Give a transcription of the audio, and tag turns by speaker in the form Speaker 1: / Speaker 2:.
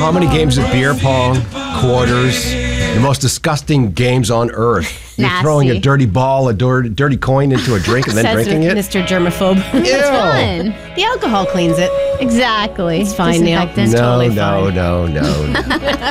Speaker 1: how many games of beer pong, quarters, the most disgusting games on earth. You're
Speaker 2: Nasty.
Speaker 1: throwing a dirty ball, a dirty coin into a drink and then
Speaker 3: Says
Speaker 1: drinking it.
Speaker 3: Mr. Germaphobe.
Speaker 1: Ew.
Speaker 2: Fun.
Speaker 3: The alcohol cleans it.
Speaker 2: Exactly.
Speaker 3: It's fine, Neil.
Speaker 2: Disinfectant.
Speaker 3: It's
Speaker 1: No,
Speaker 3: totally
Speaker 1: no,
Speaker 3: fine.
Speaker 1: no, no, no.